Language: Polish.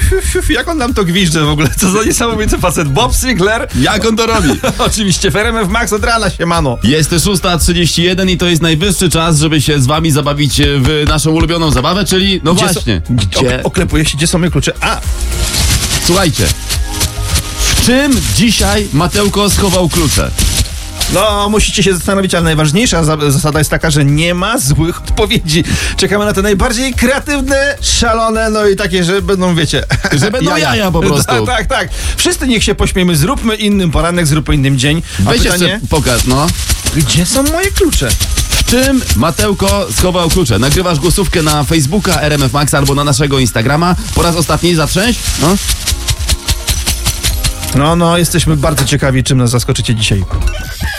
Jak on nam to gwizdże w ogóle? Co za niesamowity facet. Bob Sinclair. Jak on to robi? Oczywiście, w RMF Max od rana, siemano. Jest 6:31 i to jest najwyższy czas, żeby się z wami zabawić w naszą ulubioną zabawę, czyli no właśnie. Oklepuję się, gdzie są moje klucze? A! Słuchajcie, w czym dzisiaj Mateuko schował klucze? No, musicie się zastanowić, ale najważniejsza zasada jest taka, że nie ma złych odpowiedzi. Czekamy na te najbardziej kreatywne, szalone, no i takie, że będą, wiecie... Że będą jaja po prostu. Tak. Wszyscy niech się pośmiejmy, zróbmy innym poranek, zróbmy innym dzień. A Weź pytanie, jeszcze pokaż, no. gdzie są moje klucze? W czym Mateuko schował klucze? Nagrywasz głosówkę na Facebooka RMF Max albo na naszego Instagrama. Po raz ostatni zatrzęś? No. No, jesteśmy bardzo ciekawi, czym nas zaskoczycie dzisiaj.